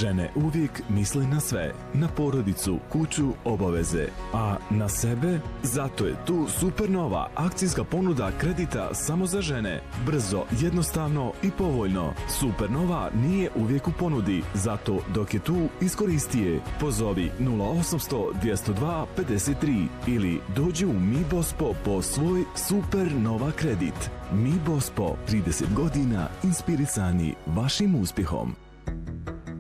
Žene uvijek misle na sve, na porodicu, kuću, obaveze, a na sebe? Zato je tu Supernova akcijska ponuda kredita samo za žene. Brzo, jednostavno i povoljno. Supernova nije uvijek u ponudi, zato dok je tu, iskoristi je. Pozovi 0800 202 53 ili dođi u Mi Bospo po svoj Supernova kredit. Mi Bospo, 30 godina inspirisani vašim uspjehom.